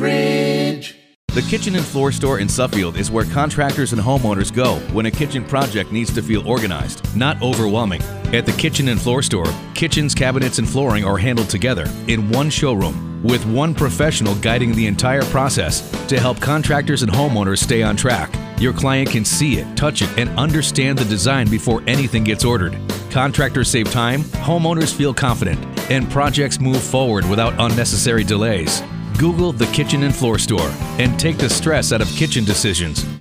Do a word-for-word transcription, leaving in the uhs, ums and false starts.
Bridge. The Kitchen and Floor Store in Suffield is where contractors and homeowners go when a kitchen project needs to feel organized, not overwhelming. At the Kitchen and Floor Store, kitchens, cabinets, and flooring are handled together in one showroom with one professional guiding the entire process to help contractors and homeowners stay on track. Your client can see it, touch it, and understand the design before anything gets ordered. Contractors save time, homeowners feel confident, and projects move forward without unnecessary delays. Google the Kitchen and Floor Store and take the stress out of kitchen decisions.